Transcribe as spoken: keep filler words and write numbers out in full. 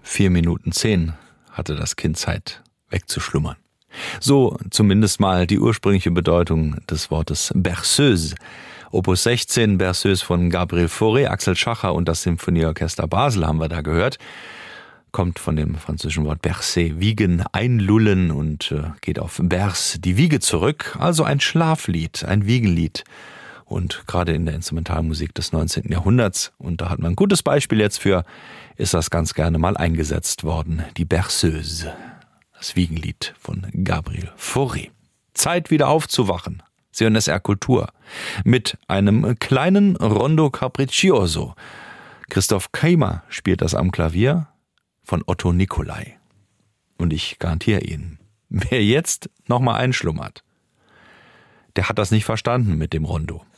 Vier Minuten zehn hatte das Kind Zeit, wegzuschlummern. So zumindest mal die ursprüngliche Bedeutung des Wortes Berceuse. Opus sechzehn, Berceuse von Gabriel Fauré, Axel Schacher und das Symphonieorchester Basel haben wir da gehört. Kommt von dem französischen Wort bercer, wiegen, einlullen und äh, geht auf berce, die Wiege zurück. Also ein Schlaflied, ein Wiegenlied. Und gerade in der Instrumentalmusik des neunzehnten Jahrhunderts, und da hat man ein gutes Beispiel jetzt für, ist das ganz gerne mal eingesetzt worden. Die Berceuse, das Wiegenlied von Gabriel Fauré. Zeit wieder aufzuwachen. C N S R Kultur mit einem kleinen Rondo Capriccioso. Christoph Keimer spielt das am Klavier von Otto Nicolai. Und ich garantiere Ihnen, wer jetzt nochmal einschlummert, der hat das nicht verstanden mit dem Rondo.